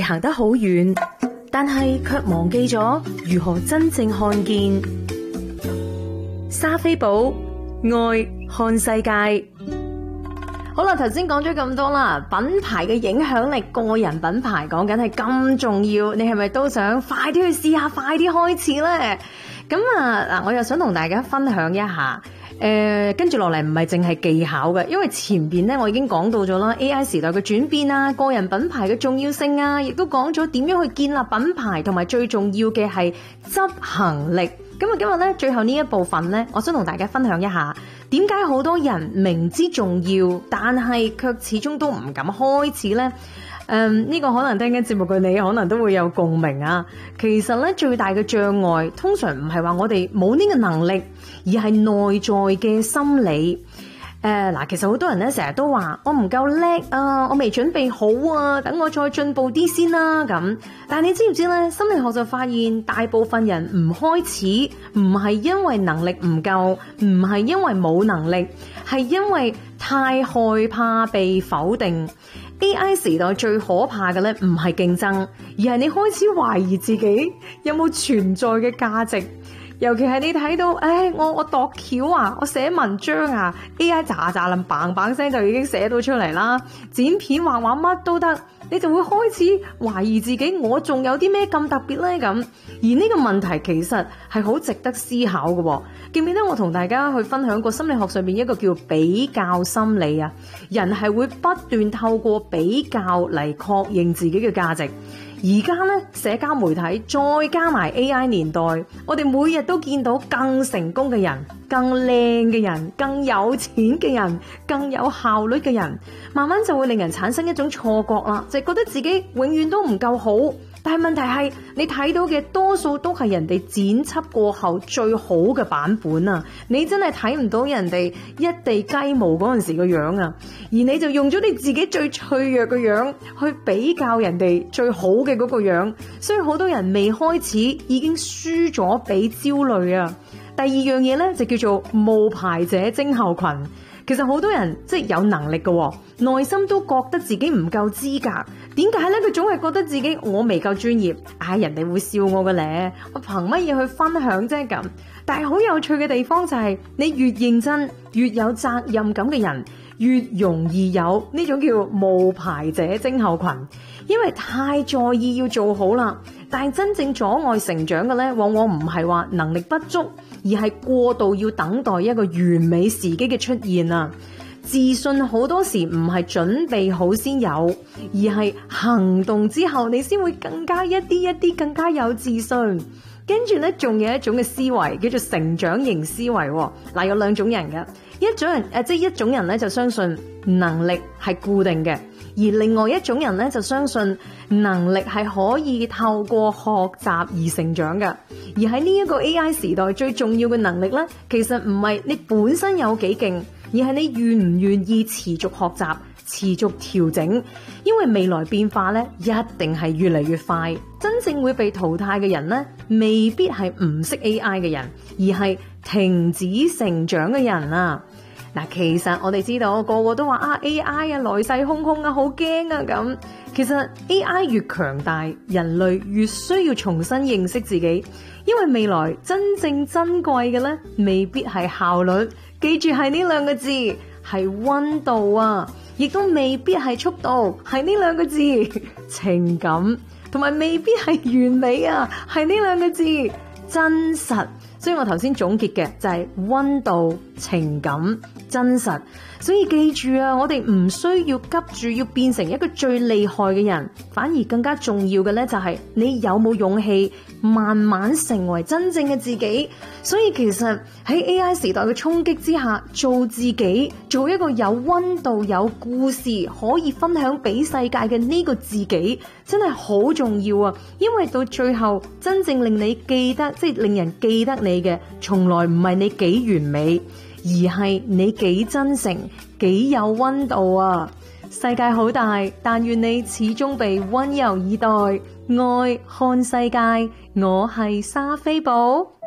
行得好遠，但係卻忘記咗如何真正看見。莎菲寶愛看世界。好啦，頭先講咗咁多啦，品牌嘅影響力，個人品牌講緊係咁重要，你係咪都想快啲去試下，快啲開始呢？咁嗱，我又想同大家分享一下。跟住落嚟唔係淨係技巧嘅，因為前邊咧我已經講到咗啦 AI 時代嘅轉變啊，個人品牌嘅重要性啊，亦都講咗點樣去建立品牌，同埋最重要嘅係執行力。咁啊，今日咧最後呢一部分咧，我想同大家分享一下，點解好多人明知重要，但係卻始終都唔敢開始呢？呢個可能聽緊節目嘅你可能都會有共鳴啊。其實咧最大嘅障礙通常唔係話我哋冇呢個能力，而係內在嘅心理。其實好多人咧成日都話我唔夠叻啊，我未準備好啊，等我再進步啲先啦咁。但係你知唔知咧？心理學就發現大部分人唔開始，唔係因為能力唔夠，唔係因為冇能力，係因為太害怕被否定。AI 時代最可怕嘅咧，唔係競爭，而係你開始懷疑自己有冇存在嘅價值。尤其係你睇到，我度橋啊，我寫文章啊 ，AI 喳喳冧嘭嘭聲就已經寫到出嚟啦，剪片畫畫乜都得，你就會開始懷疑自己，我仲有啲咩咁特別呢？咁。而呢個問題其實係好值得思考嘅喎。記唔記得我同大家去分享過心理學上面一個叫比較心理啊？人係會不斷透過比較嚟確認自己嘅價值。而家咧，社交媒體再加埋 AI 年代，我哋每日都見到更成功嘅人、更靚嘅人、更有錢嘅人、更有效率嘅人，慢慢就會令人產生一種錯覺啦，就係覺得自己永遠都唔夠好。但係問題係，你睇到嘅多數都係人哋剪輯過後最好嘅版本啊！你真係睇唔到人哋一地雞毛嗰陣時個樣啊！而你就用咗你自己最脆弱嘅樣去比較人哋最好嘅嗰個樣，所以好多人未開始已經輸咗俾焦慮啊！第二樣嘢咧就叫做冒牌者症候群。其實好多人即係有能力嘅，內心都覺得自己唔夠資格。點解呢？佢總係覺得自己我未夠專業，人哋會笑我嘅咧，我憑乜嘢去分享啫咁？但係好有趣嘅地方就係，你越認真、越有責任感嘅人，越容易有呢種叫冒牌者症候群，因為太在意要做好啦。但係真正阻礙成長嘅咧，往往唔係話能力不足，而係過度要等待一個完美時機嘅出現啊！自信好多時唔係準備好先有，而係行動之後你先會更加一啲更加有自信。跟住咧，仲有一種嘅思維叫做成長型思維。嗱，有兩種人嘅，一種人咧就相信能力係固定嘅，而另外一種人咧就相信能力係可以透過學習而成長嘅。而喺呢一個 AI 時代最重要嘅能力咧，其實唔係你本身有幾勁，而係你願唔願意持續學習、持續調整。因為未來變化咧一定係越嚟越快，真正會被淘汰嘅人咧，未必係唔識 AI 嘅人，而係停止成長嘅人啊！嗱，其實我哋知道個個都話AI 來勢洶洶啊，好驚啊咁。其實 AI 越強大，人類越需要重新認識自己，因為未來真正珍貴嘅咧，未必係效率，記住係呢兩個字，係溫度啊，亦都未必係速度，係呢兩個字，情感，同埋未必係完美啊，係呢兩個字，真實。所以我頭先總結嘅就係溫度、情感、真實。所以記住啊，我哋唔需要急住要變成一個最厲害嘅人，反而更加重要嘅咧就係你有冇勇氣慢慢成為真正嘅自己。所以其實喺 AI 時代嘅衝擊之下，做自己，做一個有溫度、有故事可以分享俾世界嘅呢個自己，真係好重要啊！因為到最後真正令你記得，即係令人記得你嘅，從來唔係你幾完美，而係你幾真誠、幾有溫度啊！世界好大，但願你始終被溫柔以待。愛看世界，我係莎菲寶。